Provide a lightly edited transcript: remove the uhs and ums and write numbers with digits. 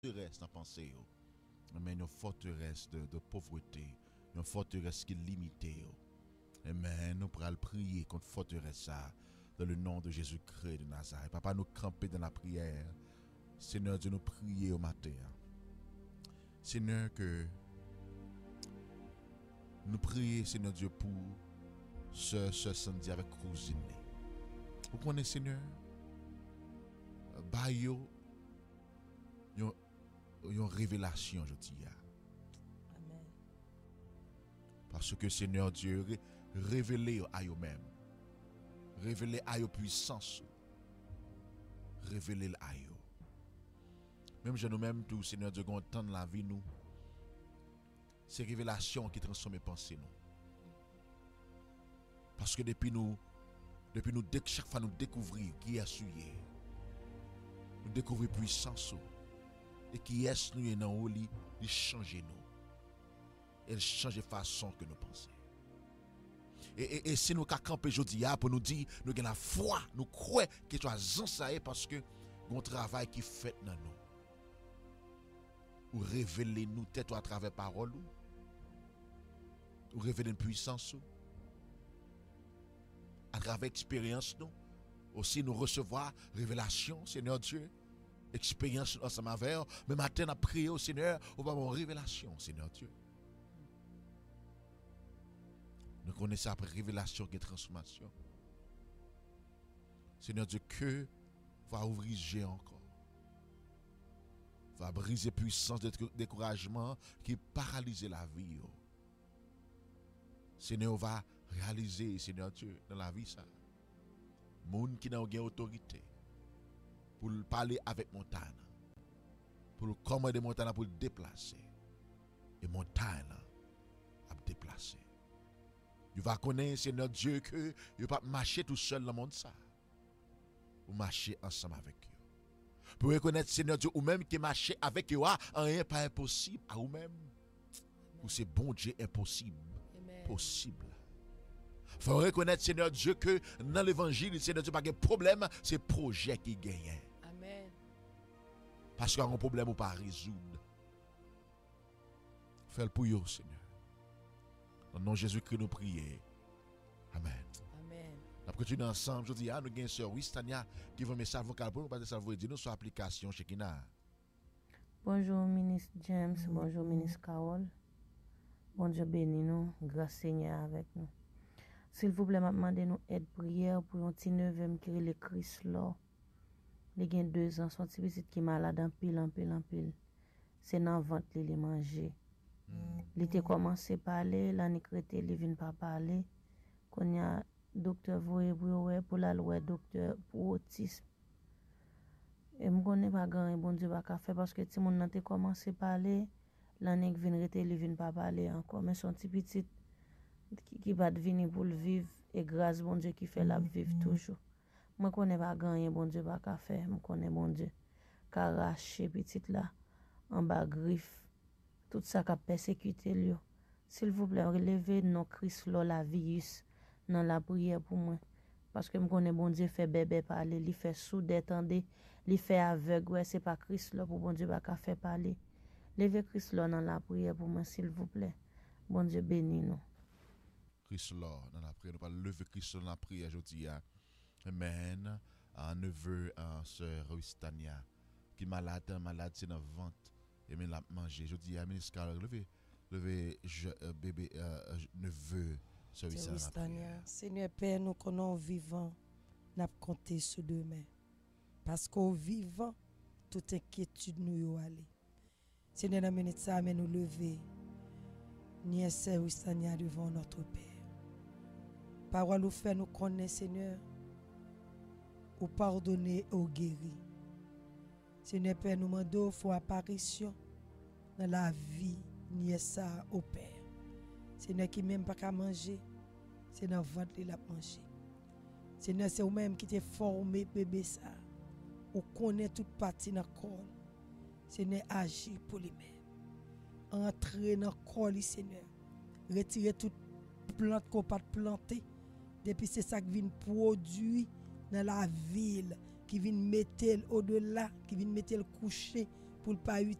forteresse dans la pensée, mais une forteresse de pauvreté, une forteresse qui est limitée. Amen. Nous pourrons prier contre forteresse ça dans le nom de Jésus-Christ de Nazareth. Papa, nous camper dans la prière. Seigneur Dieu, nous prier au matin. Seigneur, que nous prions, Seigneur Dieu, pour ce samedi avec cousine. Vous connaissez, Seigneur, Bayo, une révélation, je dis. Amen. Parce que, Seigneur Dieu, révélez à eux-mêmes. Révélez à eux puissance. Révélez à eux. Même je nous-mêmes, tout, Seigneur Dieu, qu'on entend la vie, nous. C'est révélation qui transforme les pensées, nous. Parce que depuis nous, chaque fois nous découvrons qui est souillé, nous découvrons puissance, et qui est nous et dans nous, il change nous. Il change la façon que nous pensons. Et si nous avons campé aujourd'hui pour nous dire, nous avons la foi, nous croyons que tu as ça parce que mon travail qui fait dans nous. Ou révéler nous tête à travers parole, ou révéler une puissance, à travers expérience nous. Aussi nous recevoir révélation, Seigneur Dieu. Expérience ensemble avec eux. Mais matin, à prier au Seigneur, on va avoir révélation, Seigneur Dieu. Nous connaissons après révélation qui est transformation. Seigneur Dieu, que va ouvrir géant encore. Va briser puissance de découragement qui paralyse la vie. Seigneur, va réaliser, Seigneur Dieu, dans la vie ça. Moun qui n'a aucune autorité pour parler avec montagne, pour commander montagne pour le déplacer. Et montagne à déplacer. Tu vas connaître, Seigneur Dieu, que tu ne vas pas marcher tout seul dans le monde ça. Ou marcher ensemble avec eux. Pour reconnaître, Seigneur Dieu, ou même qui marche avec eux, rien pas impossible à vous-même. Ou c'est bon Dieu impossible. Amen. Possible. Il faut reconnaître, Seigneur Dieu, que dans l'évangile, Seigneur Dieu, pas de problème, c'est le projet qui gagne. Amen. Parce qu'il y a un problème ou pas à résoudre. Fais-le pour vous, Seigneur. Dans le nom de Jésus-Christ, nous prions. Amen. Amen. Nous continuons ensemble. Je dis, nous avons une sœur Wistania qui va me message vocal pour nous, parce que ça veut dire nous sur l'application chez Kina. Bonjour, ministre James. Bonjour, ministre Carole. Bon Dieu béni nous. Grâce Seigneur avec nous. S'il vous plaît, demandez-nous aide prière pour un petit neveu qui est le Christ là. Il a 2 ans, son petit petit qui est malade en pile. C'est dans le ventre qu'il manger. Il était commencé à parler, l'année crété, il vient pas parler. Quand il y a docteur voyé pour la loi docteur pour autisme. Et je ne connais pas grand bon Dieu va faire parce que si mon n'a commencé à parler, l'année qui vient rester, il vient pas parler encore. Mais son petit qui va venir pour le vivre et grâce bon Dieu qui fait la vivre toujours. Je ne connais pas grand bon Dieu va faire. Je connais bon Dieu qui a arraché petit là en bas griffe. Tout ça qui a persécuté lui. S'il vous plaît, relevez nos Christ la virus dans la prière pour moi. Parce que je connais bon Dieu fait bébé parler, il fait sourd entendre, il fait aveugle, ouais, c'est pas Christ là pour bon Dieu va faire parler. Levez Christ là dans la prière pour moi, s'il vous plaît. Bon Dieu bénis nous. Christ là dans la prière, nous allons lever Christ dans la prière aujourd'hui. Amen. Un neveu, sœur Wistania, qui est malade, c'est dans le ventre. Et mais l'a manger. Je dis à ministre Carole, levez bébé neveu sœur Wistania. Seigneur Père, nous connaissons vivant, nous avons compté sur demain. Parce qu'au vivant, toute inquiétude nous y aller. Seigneur, dans minute ça, mais nous lever. Ni sœur Wistania devant notre Père. Parole nous fait nous connaître, Seigneur, ou pardonner ou guérir. Seigneur Père, nous demandons faut apparition dans la vie, ni ça au Père. Seigneur qui même pas qu'à manger, c'est dans le ventre qu'il a mangé. Seigneur, c'est vous-même qui t'es formé bébé ça. Ou connaît toute partie dans le corps. Seigneur, agis pour lui-même. Entrez dans le corps, Seigneur. Retirez toute plante qu'on pas planter. Depuis c'est ça qui vient produire dans la ville, qui vient mettre au-delà, qui vient mettre le coucher pour pas